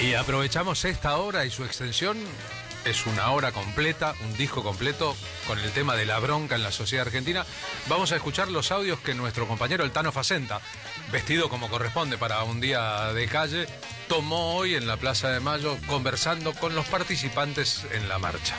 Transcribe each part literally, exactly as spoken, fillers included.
Y aprovechamos esta hora y su extensión. Es una hora completa, un disco completo con el tema de la bronca en la sociedad argentina. Vamos a escuchar los audios que nuestro compañero el Tano Facenta, vestido como corresponde para un día de calle, tomó hoy en la Plaza de Mayo conversando con los participantes en la marcha.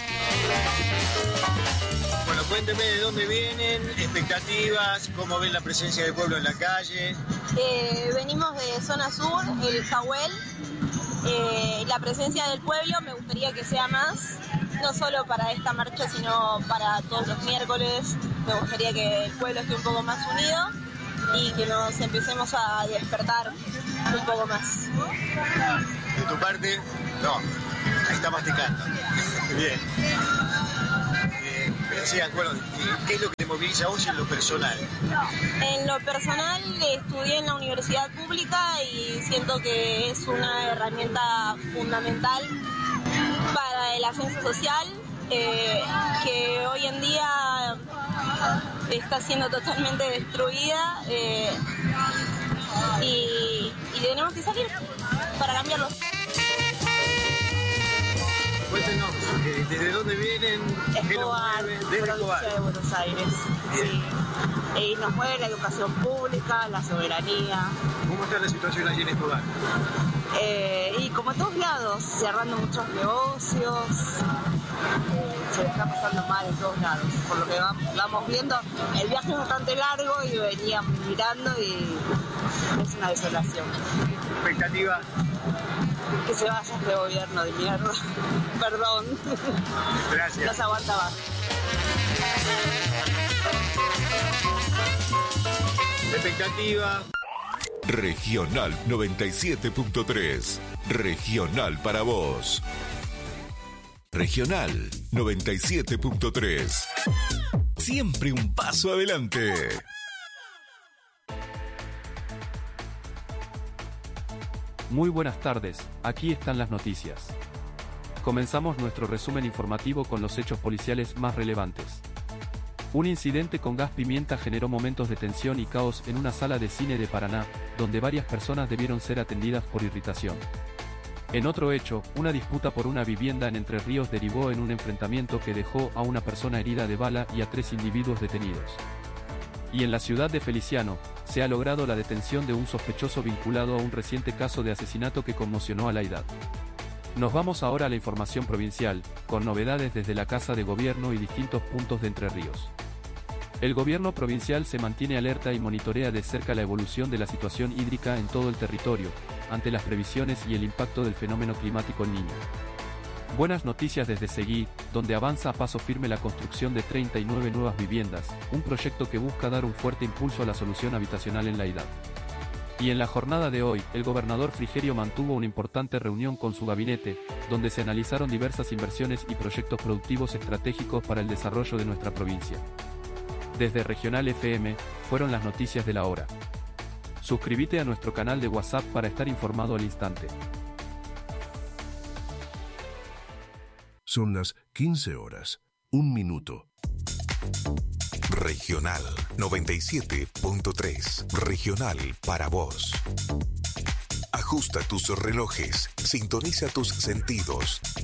Bueno, cuénteme de dónde vienen, expectativas, cómo ven la presencia del pueblo en la calle. Eh, venimos de Zona Sur, el Jahuel. Eh, la presencia del pueblo me gustaría que sea más, no solo para esta marcha, sino para todos los miércoles. Me gustaría que el pueblo esté un poco más unido y que nos empecemos a despertar un poco más. De tu parte, no, ahí está masticando. Bien. Eh, decían, bueno, ¿qué es lo que te moviliza a vos en lo personal? En lo personal, estudié en la universidad pública y siento que es una herramienta fundamental para el ascenso social, eh, que hoy en día está siendo totalmente destruida, eh, y, y tenemos que salir para cambiarlo. Cuéntenos, eh, ¿desde dónde vienen? ¿Qué los mueve? Desde Escobar. De Buenos Aires. Sí. Y nos mueve la educación pública, la soberanía. ¿Cómo está la situación allí en Escobar? Eh, y como en todos lados, cerrando muchos negocios, eh, se le está pasando mal en todos lados. Por lo que vamos, vamos viendo, el viaje es bastante largo y veníamos mirando y es una desolación. ¿Expectativa? Que se vaya este gobierno de mierda. Perdón. Gracias. No se aguanta más. Expectativa. Regional noventa y siete punto tres. Regional para vos. Regional noventa y siete punto tres. Siempre un paso adelante. Muy buenas tardes, aquí están las noticias. Comenzamos nuestro resumen informativo con los hechos policiales más relevantes. Un incidente con gas pimienta generó momentos de tensión y caos en una sala de cine de Paraná, donde varias personas debieron ser atendidas por irritación. En otro hecho, una disputa por una vivienda en Entre Ríos derivó en un enfrentamiento que dejó a una persona herida de bala y a tres individuos detenidos. Y en la ciudad de Feliciano, se ha logrado la detención de un sospechoso vinculado a un reciente caso de asesinato que conmocionó a la ciudad. Nos vamos ahora a la información provincial, con novedades desde la Casa de Gobierno y distintos puntos de Entre Ríos. El gobierno provincial se mantiene alerta y monitorea de cerca la evolución de la situación hídrica en todo el territorio, ante las previsiones y el impacto del fenómeno climático El Niño. Buenas noticias desde Seguí, donde avanza a paso firme la construcción de treinta y nueve nuevas viviendas, un proyecto que busca dar un fuerte impulso a la solución habitacional en la ciudad. Y en la jornada de hoy, el gobernador Frigerio mantuvo una importante reunión con su gabinete, donde se analizaron diversas inversiones y proyectos productivos estratégicos para el desarrollo de nuestra provincia. Desde Regional F M, fueron las noticias de la hora. Suscríbete a nuestro canal de WhatsApp para estar informado al instante. Son las quince horas, un minuto. Regional noventa y siete punto tres. Regional para vos. Ajusta tus relojes, sintoniza tus sentidos.